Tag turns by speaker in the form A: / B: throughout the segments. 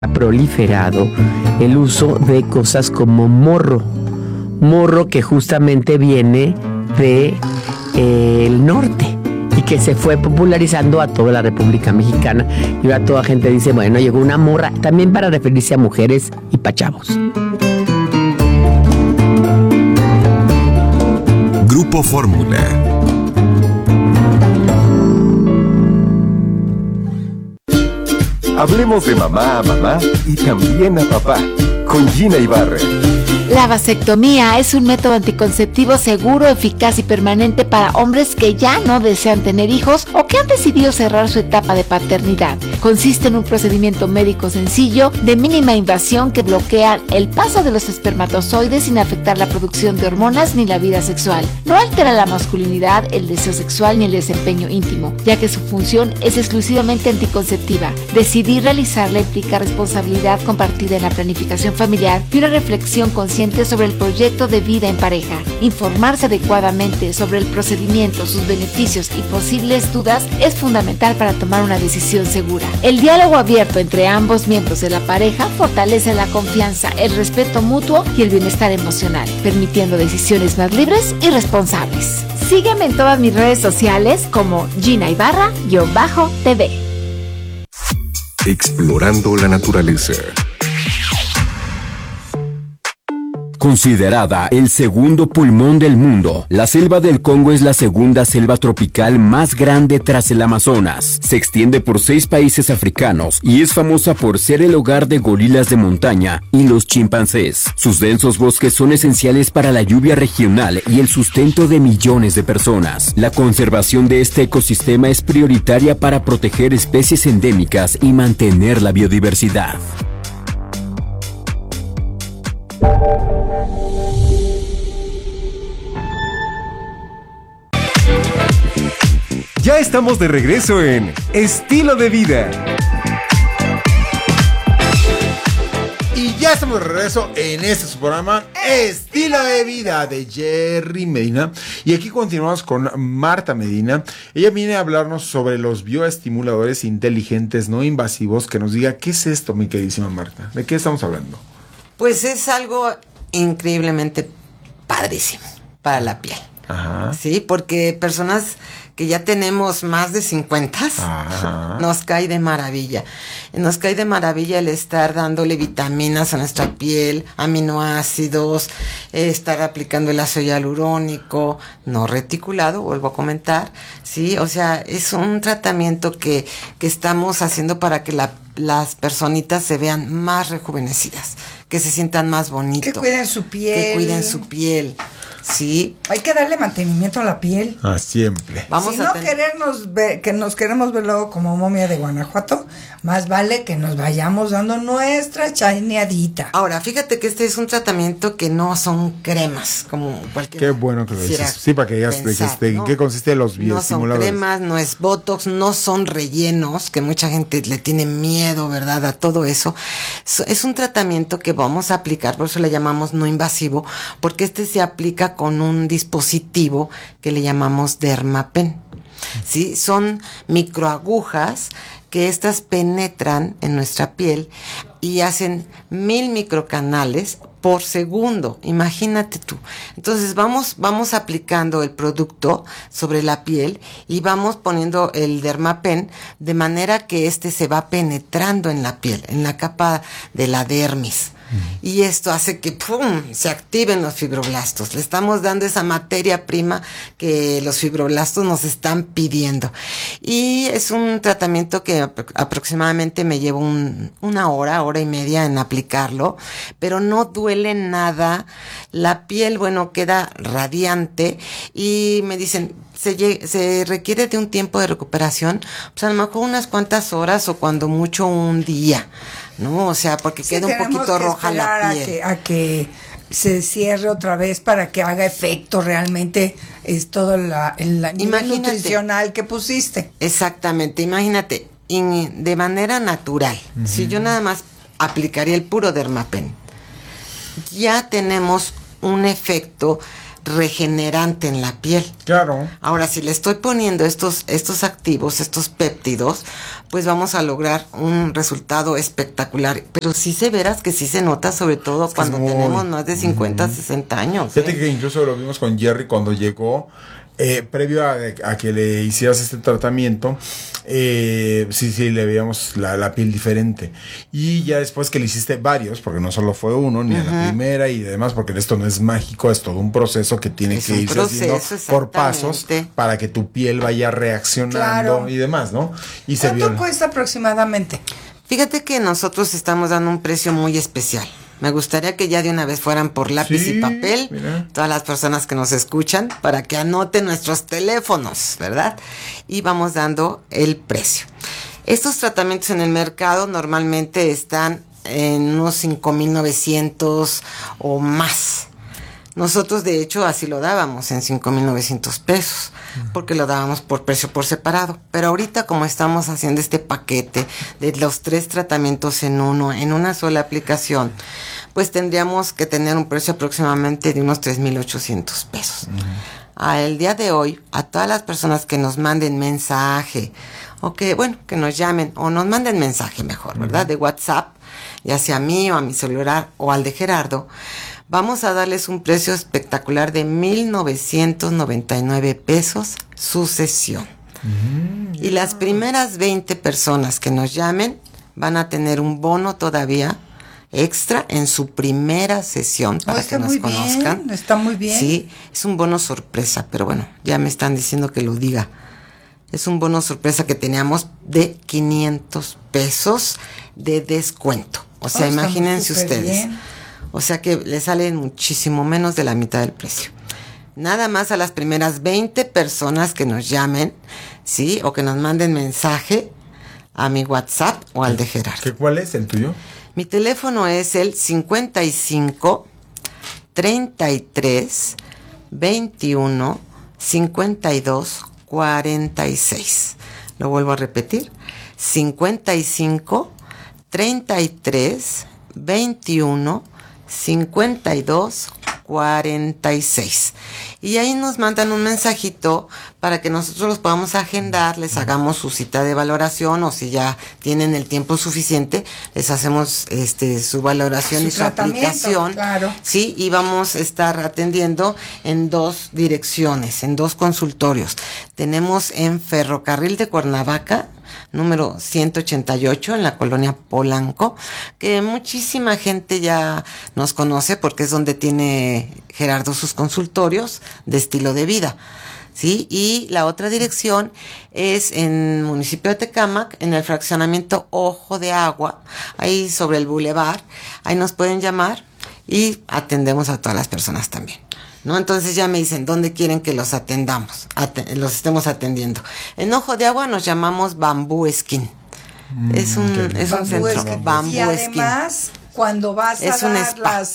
A: Ha proliferado el uso de cosas como morro que justamente viene de el norte y que se fue popularizando a toda la República Mexicana, y ahora toda gente dice, bueno, llegó una morra, también para referirse a mujeres y pa' chavos.
B: Grupo Fórmula. Hablemos de mamá a mamá y también a papá, con Gina Ibarra.
C: La vasectomía es un método anticonceptivo seguro, eficaz y permanente para hombres que ya no desean tener hijos o que han decidido cerrar su etapa de paternidad. Consiste en un procedimiento médico sencillo, de mínima invasión, que bloquea el paso de los espermatozoides sin afectar la producción de hormonas ni la vida sexual. No altera la masculinidad, el deseo sexual ni el desempeño íntimo, ya que su función es exclusivamente anticonceptiva. Decidir realizarla implica responsabilidad compartida en la planificación familiar y una reflexión consciente sobre el proyecto de vida en pareja. Informarse adecuadamente sobre el procedimiento, sus beneficios y posibles dudas es fundamental para tomar una decisión segura. El diálogo abierto entre ambos miembros de la pareja fortalece la confianza, el respeto mutuo y el bienestar emocional, permitiendo decisiones más libres y responsables. Sígueme en todas mis redes sociales como Gina Ibarra-TV.
B: Explorando la naturaleza.
D: Considerada el segundo pulmón del mundo, la selva del Congo es la segunda selva tropical más grande tras el Amazonas. Se extiende por 6 países africanos y es famosa por ser el hogar de gorilas de montaña y los chimpancés. Sus densos bosques son esenciales para la lluvia regional y el sustento de millones de personas. La conservación de este ecosistema es prioritaria para proteger especies endémicas y mantener la biodiversidad.
B: Ya estamos de regreso en Estilo de Vida.
E: Y ya estamos de regreso en este su programa Estilo de Vida de Jerry Medina. Y aquí continuamos con Marta Medina. Ella viene a hablarnos sobre los bioestimuladores inteligentes no invasivos. Que nos diga, ¿qué es esto, mi queridísima Marta? ¿De qué estamos hablando?
F: Pues es algo increíblemente padrísimo para la piel.
E: Ajá.
F: Sí, porque personas que ya tenemos más de 50,
E: ajá,
F: nos cae de maravilla. Nos cae de maravilla el estar dándole vitaminas a nuestra piel, aminoácidos, estar aplicando el ácido hialurónico, no reticulado, vuelvo a comentar, sí, o sea, es un tratamiento que estamos haciendo para que las personitas se vean más rejuvenecidas, que se sientan más bonitos.
G: Que cuiden su piel.
F: Que cuiden su piel. Sí.
G: Hay que darle mantenimiento a la piel.
E: Ah, siempre.
F: Vamos
G: si
F: a
G: no que nos queremos ver luego como momia de Guanajuato, más vale que nos vayamos dando nuestra chaneadita.
F: Ahora, fíjate que este es un tratamiento que no son cremas, como cualquier.
E: Qué bueno que lo dices. Sí, para que digas ¿en qué consiste los bioestimuladores?
F: No son cremas, no es botox, no son rellenos, que mucha gente le tiene miedo, ¿verdad?, a todo eso. Es un tratamiento que vamos a aplicar, por eso le llamamos no invasivo, porque este se aplica con un dispositivo que le llamamos Dermapen. ¿Sí? Son microagujas que estas penetran en nuestra piel y hacen 1000 microcanales por segundo, imagínate tú. Entonces vamos aplicando el producto sobre la piel y vamos poniendo el Dermapen de manera que este se va penetrando en la piel, en la capa de la dermis. Y esto hace que ¡pum!, se activen los fibroblastos. Le estamos dando esa materia prima que los fibroblastos nos están pidiendo. Y es un tratamiento que aproximadamente me llevo una hora y media en aplicarlo, pero no duele nada. La piel, bueno, queda radiante y me dicen, se requiere de un tiempo de recuperación, pues a lo mejor unas cuantas horas o cuando mucho un día, ¿no? O sea, porque queda un poquito roja la piel.
G: A que se cierre otra vez para que haga efecto realmente es todo el nivel nutricional que pusiste.
F: Exactamente, imagínate, de manera natural, si yo nada más aplicaría el puro Dermapen, ya tenemos un efecto regenerante en la piel.
E: Claro.
F: Ahora, si le estoy poniendo estos activos, estos péptidos, pues vamos a lograr un resultado espectacular. Pero sí se verás que sí se nota, sobre todo cuando tenemos más de 50, 60 años.
E: Fíjate que incluso lo vimos con Jerry cuando llegó, previo a que le hicieras este tratamiento, sí, le veíamos la piel diferente. Y ya después que le hiciste varios, porque no solo fue uno, ni a la primera y demás, porque esto no es mágico, es todo un proceso que tiene que irse haciendo por pasos para que tu piel vaya reaccionando y demás, ¿no? Y
G: ¿Cuánto cuesta aproximadamente?
F: Fíjate que nosotros estamos dando un precio muy especial. Me gustaría que ya de una vez fueran por lápiz y papel, todas las personas que nos escuchan, para que anoten nuestros teléfonos, ¿verdad? Y vamos dando el precio. Estos tratamientos en el mercado normalmente están en unos 5,900 o más. Nosotros, de hecho, así lo dábamos en 5,900 pesos, porque lo dábamos por precio por separado. Pero ahorita, como estamos haciendo este paquete de los 3 tratamientos en una sola aplicación, pues tendríamos que tener un precio aproximadamente de unos 3,800 pesos. El día de hoy, a todas las personas que nos manden mensaje, o que nos llamen, o nos manden mensaje mejor, ¿verdad? De WhatsApp, ya sea a mí o a mi celular o al de Gerardo, vamos a darles un precio espectacular de 1,999 pesos su sesión. Y las primeras 20 personas que nos llamen van a tener un bono todavía extra en su primera sesión para que nos conozcan.
G: Está muy bien.
F: Sí, es un bono sorpresa, pero bueno, ya me están diciendo que lo diga. Es un bono sorpresa que teníamos de 500 pesos de descuento. O sea, imagínense ustedes. Bien. O sea que le salen muchísimo menos de la mitad del precio. Nada más a las primeras 20 personas que nos llamen, ¿sí? O que nos manden mensaje a mi WhatsApp o al de Gerardo.
E: ¿Cuál es el tuyo?
F: Mi teléfono es el 55 33 21 52 46. Lo vuelvo a repetir. 55 33 21 52 46. Y ahí nos mandan un mensajito para que nosotros los podamos agendar, les hagamos su cita de valoración, o si ya tienen el tiempo suficiente, les hacemos su valoración y su aplicación.
G: Claro.
F: Sí, y vamos a estar atendiendo en 2 direcciones, en 2 consultorios. Tenemos en Ferrocarril de Cuernavaca, número 188, en la colonia Polanco, que muchísima gente ya nos conoce porque es donde tiene Gerardo sus consultorios de estilo de vida, ¿sí? Y la otra dirección es en municipio de Tecámac, en el fraccionamiento Ojo de Agua, ahí sobre el bulevar. Ahí nos pueden llamar y atendemos a todas las personas también, ¿no? Entonces ya me dicen dónde quieren que los atendamos, los estemos atendiendo. En Ojo de Agua nos llamamos Bambú Skin. Es un centro, Bambú
G: Skin. Y además, cuando vas a dar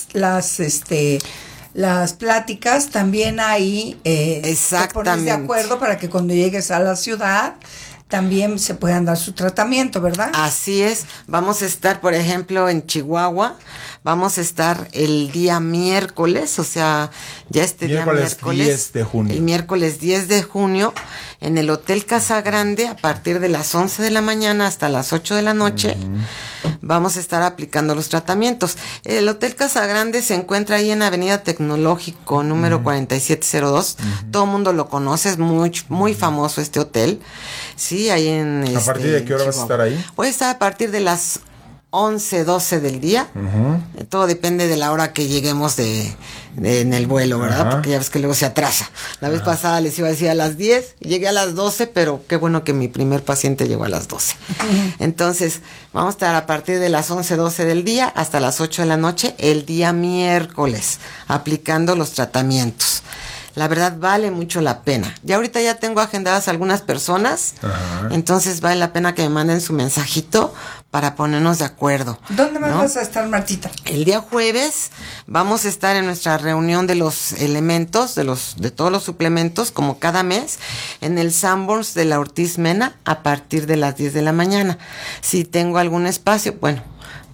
G: las pláticas, también ahí te pones de acuerdo para que cuando llegues a la ciudad también se puedan dar su tratamiento, ¿verdad?
F: Así es. Vamos a estar, por ejemplo, en Chihuahua. Vamos a estar el día miércoles, o sea, ya día miércoles
E: 10 de junio.
F: El miércoles 10 de junio, en el Hotel Casa Grande, a partir de las 11 de la mañana hasta las 8 de la noche, vamos a estar aplicando los tratamientos. El Hotel Casa Grande se encuentra ahí en Avenida Tecnológico, número 4702. Todo el mundo lo conoce, es muy famoso este hotel. Sí, ahí en
E: ¿A partir de qué hora vas a estar ahí?
F: Voy a estar a partir de las 11, 12 del día. Todo depende de la hora que lleguemos en el vuelo, ¿verdad? Porque ya ves que luego se atrasa. La vez pasada les iba a decir a las 10, llegué a las 12, pero qué bueno que mi primer paciente llegó a las 12. Entonces, vamos a estar a partir de las 11, 12 del día hasta las 8 de la noche, el día miércoles, aplicando los tratamientos. La verdad vale mucho la pena. Ya ahorita ya tengo agendadas algunas personas, entonces vale la pena que me manden su mensajito para ponernos de acuerdo.
G: ¿Dónde más vas a estar, Martita?
F: El día jueves vamos a estar en nuestra reunión de los elementos, de todos los suplementos, como cada mes, en el Sanborns de la Ortiz Mena, a partir de las 10 de la mañana. Si tengo algún espacio, bueno,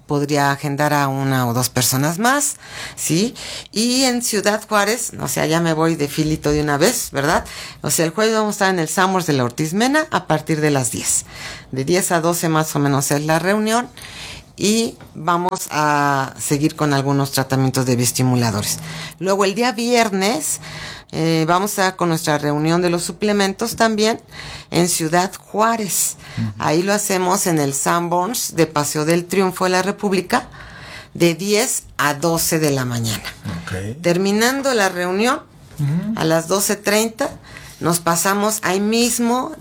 F: podría agendar a 1 o 2 personas más, ¿sí? Y en Ciudad Juárez, o sea, ya me voy de filito de una vez, ¿verdad? O sea, el jueves vamos a estar en el Sanborns de la Ortiz Mena a partir de las 10. De 10 a 12 más o menos es la reunión. Y vamos a seguir con algunos tratamientos de bioestimuladores. Luego el día viernes vamos a estar con nuestra reunión de los suplementos también en Ciudad Juárez. Ahí lo hacemos en el Sanborns de Paseo del Triunfo de la República de 10 a 12 de la mañana. Okay. Terminando la reunión a las 12:30 nos pasamos ahí mismo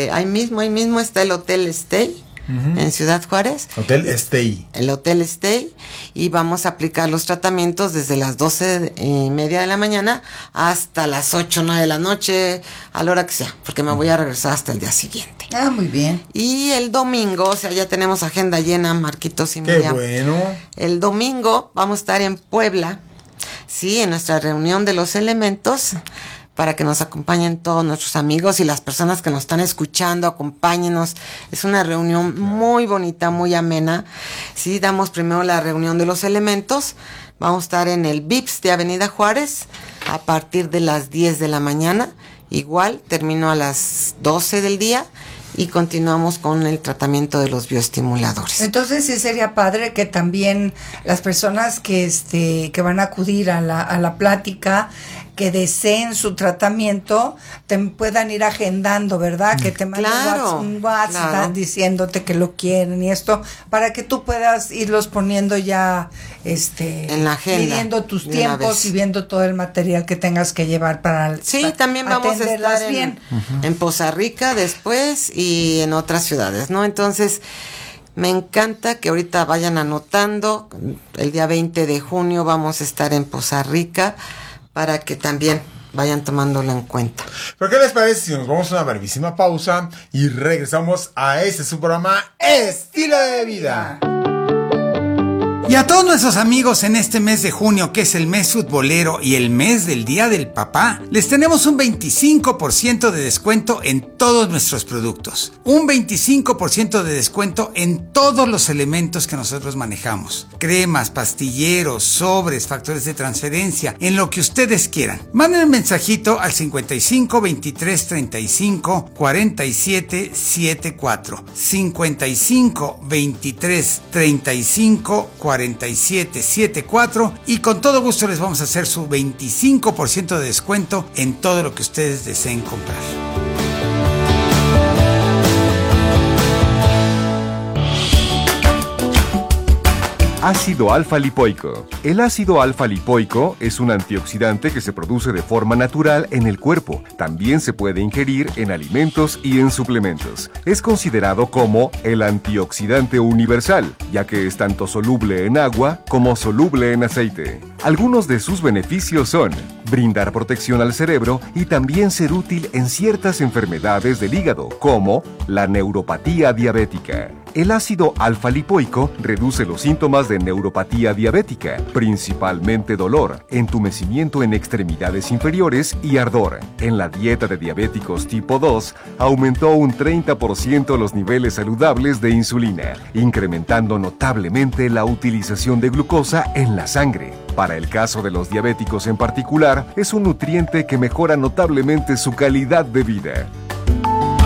F: está el Hotel Stay. En Ciudad Juárez.
E: Hotel Stay.
F: El Hotel Stay. Y vamos a aplicar los tratamientos desde las 12:30 de la mañana hasta las 8 o 9 de la noche, a la hora que sea, porque me voy a regresar hasta el día siguiente.
G: Ah, muy bien.
F: Y el domingo, o sea, ya tenemos agenda llena, Marquitos y Miriam.
E: Qué bueno.
F: El domingo vamos a estar en Puebla, sí, en nuestra reunión de los elementos, para que nos acompañen todos nuestros amigos y las personas que nos están escuchando, acompáñenos. Es una reunión muy bonita, muy amena. Sí, damos primero la reunión de los elementos. Vamos a estar en el VIPS de Avenida Juárez a partir de las 10 de la mañana. Igual, termino a las 12 del día y continuamos con el tratamiento de los bioestimuladores.
G: Entonces sí sería padre que también las personas que van a acudir a la plática, que deseen su tratamiento, te puedan ir agendando, ¿verdad? Que te manden un WhatsApp diciéndote que lo quieren y esto, para que tú puedas irlos poniendo ya
F: en la agenda,
G: midiendo tus tiempos y viendo todo el material que tengas que llevar para
F: también vamos a estar en Poza Rica después y en otras ciudades, ¿no? Entonces, me encanta que ahorita vayan anotando. El día 20 de junio vamos a estar en Poza Rica, para que también vayan tomándolo en cuenta.
E: ¿Pero qué les parece si nos vamos a una brevísima pausa y regresamos a su programa Estilo de Vida?
H: Y a todos nuestros amigos en este mes de junio, que es el mes futbolero y el mes del Día del Papá, les tenemos un 25% de descuento en todos nuestros productos. Un 25% de descuento en todos los elementos que nosotros manejamos. Cremas, pastilleros, sobres, factores de transferencia, en lo que ustedes quieran. Manden un mensajito al 55 23 35 47 74. 55 23 35 4774 y con todo gusto les vamos a hacer su 25% de descuento en todo lo que ustedes deseen comprar.
B: Ácido alfa-lipoico. El ácido alfa-lipoico es un antioxidante que se produce de forma natural en el cuerpo. También se puede ingerir en alimentos y en suplementos. Es considerado como el antioxidante universal, ya que es tanto soluble en agua como soluble en aceite. Algunos de sus beneficios son brindar protección al cerebro y también ser útil en ciertas enfermedades del hígado, como la neuropatía diabética. El ácido alfa-lipoico reduce los síntomas de neuropatía diabética, principalmente dolor, entumecimiento en extremidades inferiores y ardor. En la dieta de diabéticos tipo 2, aumentó un 30% los niveles saludables de insulina, incrementando notablemente la utilización de glucosa en la sangre. Para el caso de los diabéticos en particular, es un nutriente que mejora notablemente su calidad de vida.